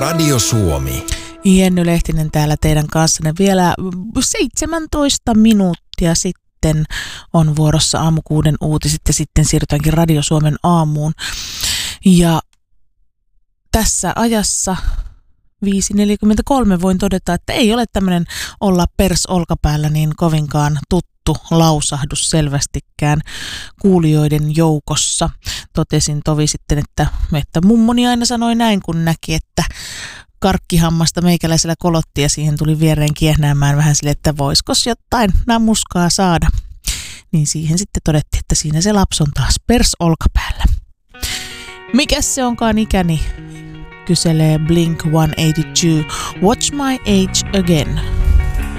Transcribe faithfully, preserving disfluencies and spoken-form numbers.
Radio Suomi. Jenny Lehtinen täällä teidän kanssanne. Vielä seitsemäntoista minuuttia sitten on vuorossa aamukuuden uutiset ja sitten siirrytäänkin Radio Suomen aamuun. Ja tässä ajassa viisi neljäkymmentäkolme voin todeta, että ei ole tämmöinen olla pers olkapäällä niin kovinkaan tuttu lausahdus selvästikään kuulijoiden joukossa. Totesin tovi sitten, että, että mummoni aina sanoi näin, kun näki, että karkkihammasta meikäläisellä kolotti ja siihen tuli viereen kiehnäämään vähän sille, että voiskos jotain namuskaa saada. Niin siihen sitten todettiin, että siinä se lapsi on taas pers olkapäällä. Mikäs se onkaan ikäni? Kyselee Blink sata kahdeksankymmentäkaksi. Watch my age again.